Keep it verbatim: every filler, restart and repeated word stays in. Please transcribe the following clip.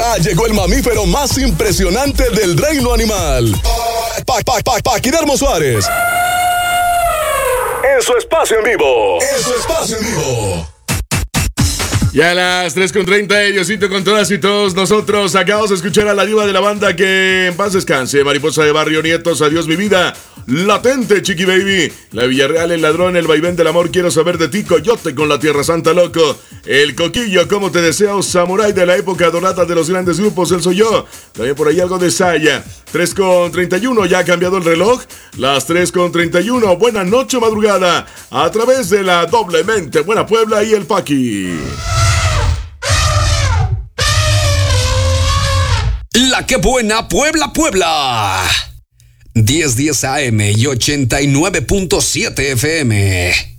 Ya llegó el mamífero más impresionante del reino animal. Pa, pa, pa, Paquidermo Suárez. En su espacio en vivo. En su espacio en vivo. Ya a las tres con treinta, Diosito con todas y todos nosotros. Acabamos de escuchar a la diva de la banda, que en paz descanse. Mariposa de Barrio Nietos, adiós mi vida. Latente, Chiqui Baby. La Villarreal, el ladrón, el vaivén del amor. Quiero saber de ti, Coyote con la Tierra Santa, loco. El Coquillo, como te deseo, Samurai de la época dorada de los grandes grupos. Él soy yo. También por ahí algo de Saya. tres con treinta y uno, ya ha cambiado el reloj. Las tres con treinta y uno. Buena noche, madrugada. A través de la doblemente Buena Puebla y el Paqui. La que buena Puebla, Puebla. diez diez A M y ochenta y nueve punto siete F M.